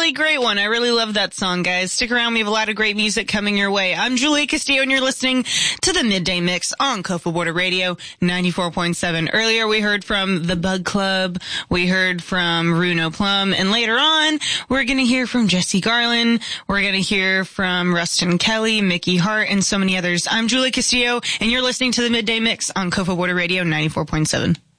really great one. I really love that song, guys. Stick around. We have a lot of great music coming your way. I'm Julia Castillo, and you're listening to the Midday Mix on Coastal Border Radio 94.7. Earlier, we heard from the Bug Club. We heard from Runo Plum. And later on, we're going to hear from Jesse Garland. We're going to hear from Rustin Kelly, Mickey Hart, and so many others. I'm Julia Castillo, and you're listening to the Midday Mix on Coastal Border Radio 94.7.